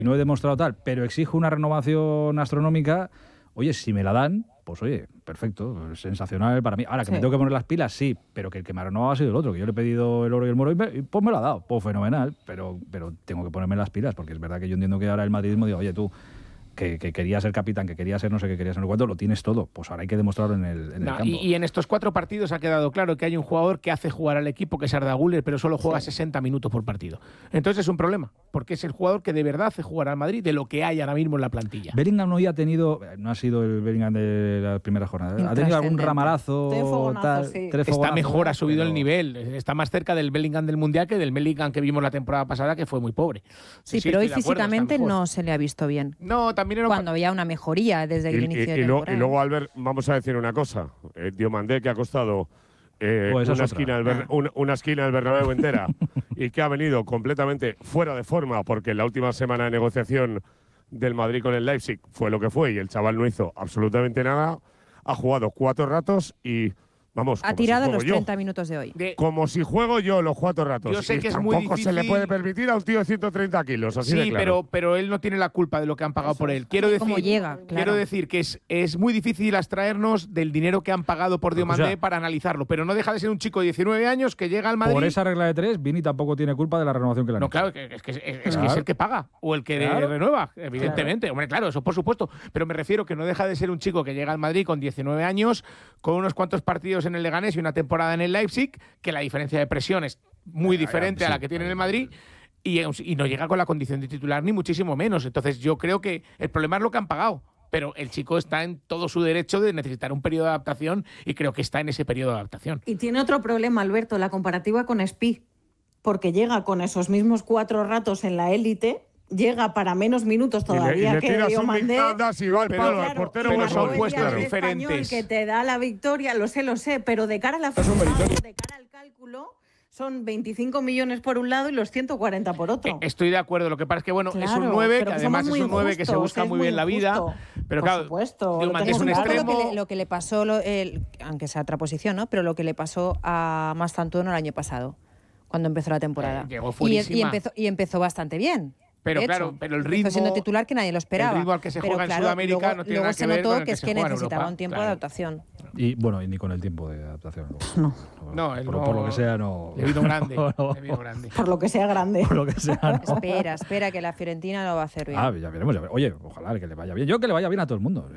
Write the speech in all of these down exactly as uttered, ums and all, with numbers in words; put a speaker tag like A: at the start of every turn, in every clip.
A: no he demostrado tal, pero exijo una renovación astronómica, oye, si me la dan, pues oye, perfecto, sensacional para mí. Ahora, que sí. me tengo que poner las pilas, sí, pero que el que me ha renovado ha sido el otro, que yo le he pedido el oro y el moro y, me, y pues me lo ha dado, pues fenomenal, pero, pero tengo que ponerme las pilas, porque es verdad que yo entiendo que ahora el madridismo digo, oye, tú, que, que quería ser capitán, que quería ser no sé qué, quería ser no sé cuánto, lo tienes todo, pues ahora hay que demostrarlo en el, en
B: no,
A: el campo.
B: Y, y en estos cuatro partidos ha quedado claro que hay un jugador que hace jugar al equipo, que es Arda Güler, pero solo juega sí. sesenta minutos por partido. Entonces es un problema, porque es el jugador que de verdad hace jugar al Madrid de lo que hay ahora mismo en la plantilla.
A: Bellingham hoy ha tenido, no ha sido el Bellingham de la primera jornada, ha tenido algún ramalazo, tal,
C: sí.
A: tres
B: Está mejor, ha subido
A: pero...
B: el nivel, está más cerca del Bellingham del Mundial que del Bellingham que vimos la temporada pasada, que fue muy pobre.
C: Sí, sí pero hoy físicamente no se le ha visto bien.
B: No, también era
C: cuando había una mejoría desde el
D: y,
C: inicio
D: y,
C: de
D: y,
C: temporada.
D: Y luego, Albert, vamos a decir una cosa. Eh, Diomandé, que ha costado eh, pues una, esquina del Ber- una, una esquina del Bernabéu entera y que ha venido completamente fuera de forma, porque en la última semana de negociación del Madrid con el Leipzig fue lo que fue y el chaval no hizo absolutamente nada. Ha jugado cuatro ratos y... Vamos,
C: ha tirado
D: si
C: los
D: yo.
C: treinta minutos de hoy.
B: De,
D: como si juego yo los cuatro ratos.
B: Yo sé
D: y
B: que es
D: tampoco
B: muy difícil.
D: se le puede permitir a un tío de ciento treinta kilos. Así
B: sí,
D: de claro.
B: pero, pero él no tiene la culpa de lo que han pagado
C: Eso
B: por él. Quiero decir,
C: ¿Cómo llega? Claro.
B: Quiero decir que es, es muy difícil abstraernos del dinero que han pagado por Diomandé, o sea, para analizarlo. Pero no deja de ser un chico de diecinueve años que llega al Madrid.
A: Por esa regla de tres, Vini tampoco tiene culpa de la renovación que le han
B: No,
A: hecho.
B: claro, es, que, es, que, es,
A: claro.
B: que es el que paga o el que
A: claro.
B: renueva, evidentemente. Claro. Hombre, claro, eso por supuesto. Pero me refiero que no deja de ser un chico que llega al Madrid con diecinueve años, con unos cuantos partidos en el Leganés y una temporada en el Leipzig, que la diferencia de presión es muy diferente a la que tiene en el Madrid y, y no llega con la condición de titular ni muchísimo menos. Entonces yo creo que el problema es lo que han pagado, pero el chico está en todo su derecho de necesitar un periodo de adaptación y creo que está en ese periodo de adaptación.
E: Y tiene otro problema, Alberto, la comparativa con Spi, porque llega con esos mismos cuatro ratos en la élite, llega para menos minutos todavía
D: y le, y le
E: que Diomandé,
D: y va al
E: pero,
D: palo,
E: claro,
D: al portero,
B: pero
D: bueno,
B: son puestos
E: español
B: diferentes.
E: que te da la victoria, lo sé, lo sé, pero de cara a la final, de cara al cálculo, son veinticinco millones por un lado y los ciento cuarenta por otro.
B: Estoy de acuerdo, lo que pasa es que bueno,
E: claro,
B: es un nueve, que
E: que
B: además es un nueve que se busca muy bien la vida, pero
E: por
B: claro,
E: supuesto,
B: Diomandé es un
C: claro.
B: extremo.
C: Lo que, le, lo que le pasó, lo, el, aunque sea otra posición, ¿no? Pero lo que le pasó a Mastantuono el año pasado, cuando empezó la temporada.
B: Eh, llegó
C: y, y, empezó, y empezó bastante bien.
B: Pero claro, pero el ritmo,
C: siendo titular que nadie lo esperaba.
B: El ritmo al que se
C: pero,
B: juega
C: claro,
B: en Sudamérica
C: luego,
B: no tiene
C: luego
B: nada
C: se
B: que ver
C: notó
B: con
C: que
B: el
C: es
B: que,
C: que
B: se
C: necesitaba
B: Europa,
C: un tiempo
B: claro.
C: de adaptación.
A: Y bueno, y ni con el tiempo de adaptación.
E: No.
B: No, él
A: por,
B: no,
A: por lo que sea, no.
B: Le vino grande,
A: no, no.
B: le vino grande.
E: Por lo que sea grande.
A: Por lo que sea, no.
C: Espera, espera, que la Fiorentina lo va a hacer bien.
A: Ah, ya veremos, ya veremos. Oye, ojalá que le vaya bien. Yo que le vaya bien a todo el mundo.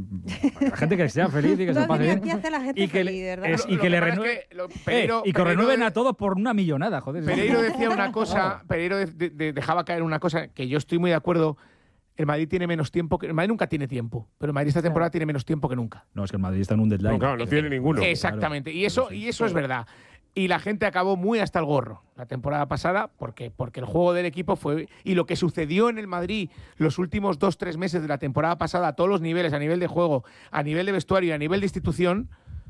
A: La gente que sea feliz y que
C: no,
A: se pase bien.
C: Hace la gente
A: y que
C: feliz,
A: le,
C: ¿verdad?
A: es, y
B: Lo
A: que
B: que
A: le
B: pasa es
A: renueve,
B: que lo-
A: eh,
B: Pereiro-
A: y que
B: Pereiro
A: renueven
B: de-
A: a todos por una millonada, joder.
B: Pereiro decía una cosa, Pereiro de, de, de, dejaba caer una cosa que yo estoy muy de acuerdo. El Madrid tiene menos tiempo que el Madrid nunca tiene tiempo, pero el Madrid esta temporada claro. tiene menos tiempo que nunca.
A: No, es que el Madrid está en un deadline.
D: No, claro, no tiene ninguno.
B: Exactamente, y eso y eso es verdad. Y la gente acabó muy hasta el gorro la temporada pasada porque, porque el juego del equipo fue... Y lo que sucedió en el Madrid los últimos dos, tres meses de la temporada pasada a todos los niveles, a nivel de juego, a nivel de vestuario y a nivel de institución,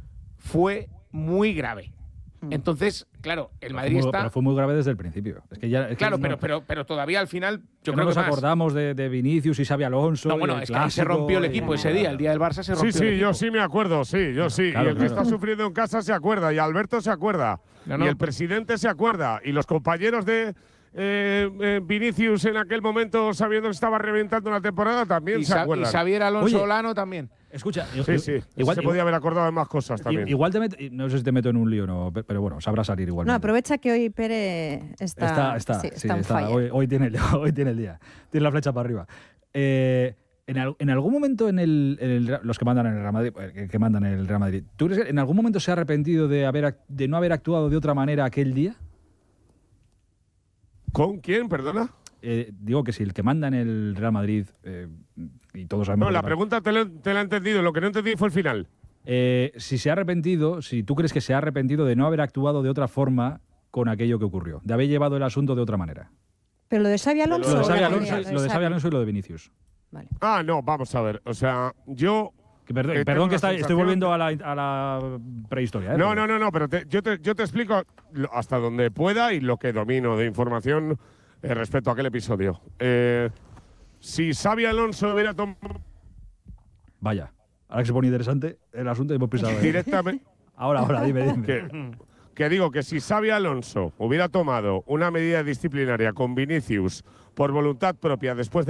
B: fue muy grave. Entonces, claro, el Madrid
A: pero muy,
B: está...
A: Pero fue muy grave desde el principio. Es que ya, es
B: claro,
A: que
B: pero,
A: no,
B: pero, pero todavía al final... Yo
A: que
B: creo
A: no nos
B: que más.
A: acordamos de, de Vinicius y Xabi Alonso.
B: No, bueno,
A: y el
B: es que ahí se
A: clásico
B: rompió el equipo
A: y...
B: ese día. El día del Barça se rompió
D: Sí, sí,
B: el equipo.
D: yo sí me acuerdo, sí, yo sí.
A: Claro,
D: y el que
A: claro.
D: está sufriendo en casa se acuerda, y Alberto se acuerda,
B: No, no.
D: y el presidente se acuerda, y los compañeros de eh, eh, Vinicius en aquel momento, sabiendo que estaba reventando la temporada, también
B: Y,
D: se
B: Sa-
D: acuerdan.
B: y Xavier Alonso
A: Oye,
B: Olano también.
A: Escucha,
D: Sí, sí,
A: igual,
D: se podía haber acordado de más cosas también.
A: Igual te meto, no sé si te meto en un lío o no, pero bueno, sabrá salir igual.
C: No, aprovecha que hoy Pérez está,
A: Está, está,
C: sí,
A: sí,
C: está on
A: está.
C: fire.
A: Hoy, hoy, tiene el, hoy tiene el día. Tiene la flecha para arriba. Eh, en, al, en algún momento en el, en el los que mandan en el Real Madrid, que, que mandan en el Real Madrid, ¿tú crees que en algún momento se ha arrepentido de haber de no haber actuado de otra manera aquel día?
D: ¿Con quién, perdona?
A: Eh, digo que si el que manda en el Real Madrid eh, y todos sabemos.
D: No, la pregunta te la, te la he entendido, lo que no entendí fue el final.
A: Eh, si se ha arrepentido, si tú crees que se ha arrepentido de no haber actuado de otra forma con aquello que ocurrió, de haber llevado el asunto de otra manera.
C: Pero lo de Xabi Alonso.
A: Lo de Xabi
C: o
A: Alonso,
C: de
A: lo de Xabi Alonso y lo de Vinicius.
C: Vale.
D: Ah, no, vamos a ver. O sea, yo.
A: Que perdón,
D: eh,
A: perdón
D: tengo
A: que
D: la
A: está, estoy
D: sensación
A: volviendo a la, a la prehistoria. ¿eh?
D: No, no, no, no, pero te- yo, te, yo te explico lo- hasta donde pueda y lo que domino de información eh, respecto a aquel episodio. Eh, si Xabi Alonso hubiera tomado
A: Vaya, ahora que se pone interesante el asunto y hemos pisado. ¿eh?
D: directamente.
A: Ahora, ahora, dime, dime.
D: que, Que digo que si Xabi Alonso hubiera tomado una medida disciplinaria con Vinicius por voluntad propia después de